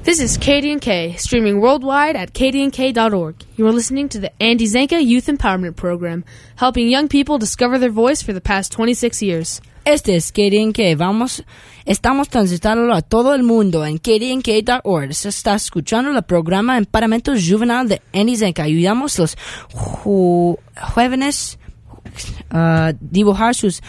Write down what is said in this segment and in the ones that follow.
This is KDNK, streaming worldwide at kdnk.org. You are listening to the Andy Zanka Youth Empowerment Program, helping young people discover their voice for the past 26 years. Este es KDNK. Estamos transitando a todo el mundo en kdnk.org. Se está escuchando el programa Empoweramiento Juvenil de Andy Zanka. Ayudamos a los jóvenes a dibujar sus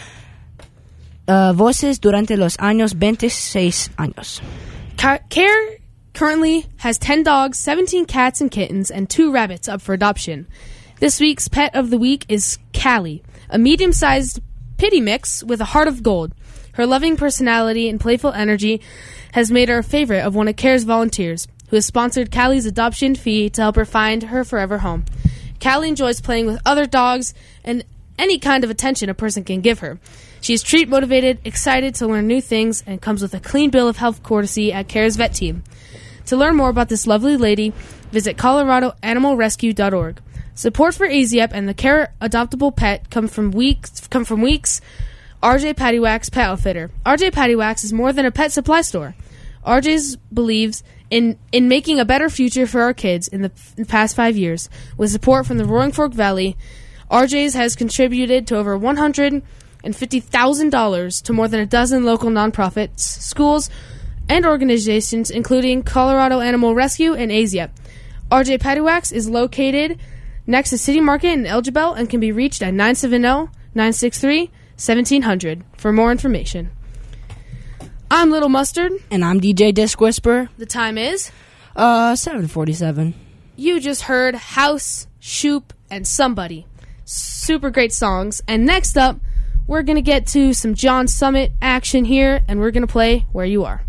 voces durante los años 26 años. CARE currently has 10 dogs, 17 cats and kittens, and 2 rabbits up for adoption. This week's pet of the week is Callie, a medium-sized pitty mix with a heart of gold. Her loving personality and playful energy has made her a favorite of one of CARE's volunteers, who has sponsored Callie's adoption fee to help her find her forever home. Callie enjoys playing with other dogs and any kind of attention a person can give her. She is treat-motivated, excited to learn new things, and comes with a clean bill of health courtesy at CARE's vet team. To learn more about this lovely lady, visit coloradoanimalrescue.org. Support for AZIEP and the CARE adoptable pet come from Weeks, RJ Pattywax Pet Outfitter. RJ Pattywax is more than a pet supply store. RJ's believes in making a better future for our kids in the past 5 years. With support from the Roaring Fork Valley, RJ's has contributed to over $150,000 to more than a dozen local nonprofits, schools, and organizations, including Colorado Animal Rescue and AZIEP. RJ Pattywax is located next to City Market in Elgibel and can be reached at 970-963-1700 for more information. I'm Little Mustard. And I'm DJ Disc Whisperer. The time is 7:47. You just heard House, Shoop, and Somebody. Super great songs. And next up, we're going to get to some John Summit action here, and we're going to play Where You Are.